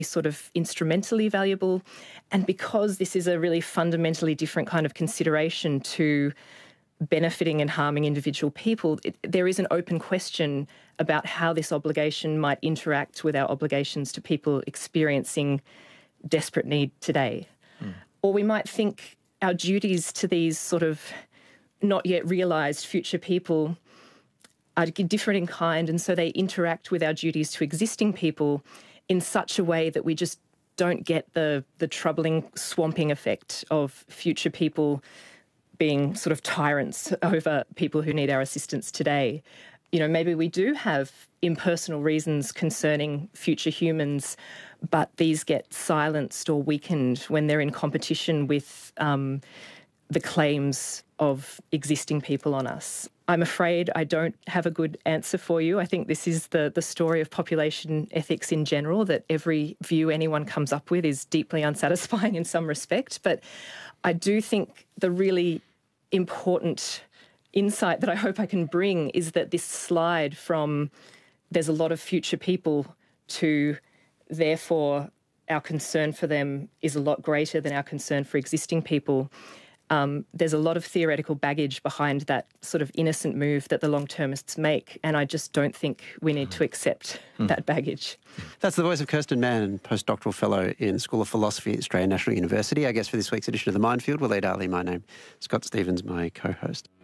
sort of instrumentally valuable. And because this is a really fundamentally different kind of consideration to benefiting and harming individual people, there is an open question about how this obligation might interact with our obligations to people experiencing desperate need today. Or we might think our duties to these sort of not yet realised future people are different in kind, and so they interact with our duties to existing people in such a way that we just don't get the troubling swamping effect of future people being sort of tyrants over people who need our assistance today. You know, maybe we do have impersonal reasons concerning future humans, but these get silenced or weakened when they're in competition with the claims of existing people on us. I'm afraid I don't have a good answer for you. I think this is the story of population ethics in general, that every view anyone comes up with is deeply unsatisfying in some respect. But I do think the really important insight that I hope I can bring is that this slide from there's a lot of future people to therefore our concern for them is a lot greater than our concern for existing people. There's a lot of theoretical baggage behind that sort of innocent move that the long-termists make, and I just don't think we need to accept that baggage. That's the voice of Kirsten Mann, postdoctoral fellow in School of Philosophy at Australian National University. Our guest for this week's edition of The Minefield, Waleed Aly, my name. Scott Stephens, my co-host.